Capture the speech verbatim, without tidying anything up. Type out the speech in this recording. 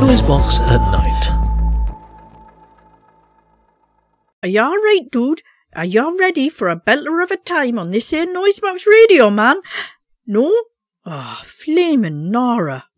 Noisebox at night. Are you all right, dude? Are you all ready for a belter of a time on this here Noisebox radio, man? No? Ah, oh, flamin' Nora.